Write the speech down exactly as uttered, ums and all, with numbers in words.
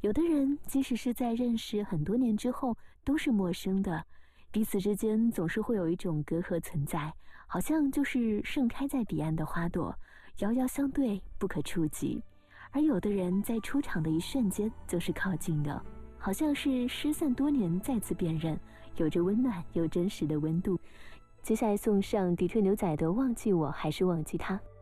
有的人即使是在认识很多年之后都是陌生的，彼此之间总是会有一种隔阂存在，好像就是盛开在彼岸的花朵，遥遥相对，不可触及。而有的人在出场的一瞬间就是靠近的，好像是失散多年再次辨认，有着温暖又真实的温度。接下来送上底特牛仔的忘记我还是忘记他。